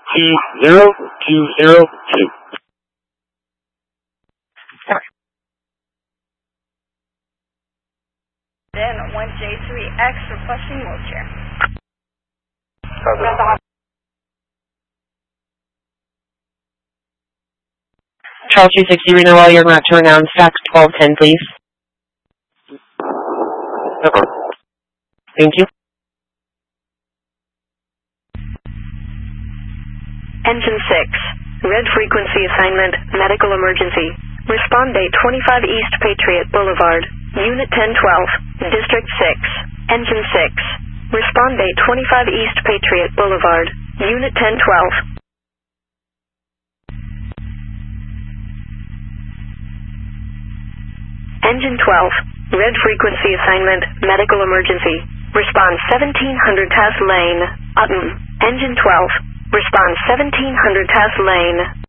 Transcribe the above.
20202. Then 1J3X requesting wheelchair. Charles 260 Reno, while you're not turn down stack 1210, please. Thank you. Engine 6, red frequency assignment, medical emergency. Respond date 25 East Patriot Boulevard, Unit 1012, District 6. Engine 6, respond date 25 East Patriot Boulevard, Unit 1012. Engine 12, red frequency assignment, medical emergency. Respond 1700 Tass Lane, Utton. Engine 12, respond 1700 Tass Lane.